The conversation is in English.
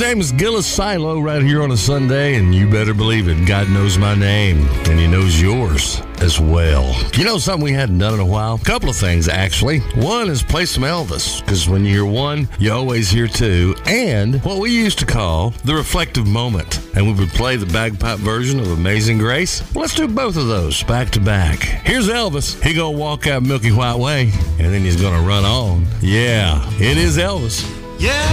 name is Gillis Silo right here on a Sunday, and you better believe it, God knows my name, and he knows yours as well. You know something we hadn't done in a while? A couple of things, actually. One is play some Elvis, because when you hear one, you always hear two, and what we used to call the reflective moment. And we would play the bagpipe version of Amazing Grace. Well, let's do both of those back to back. Here's Elvis. He gonna walk out Milky White Way, and then he's gonna run on. Yeah, it is Elvis. Yeah.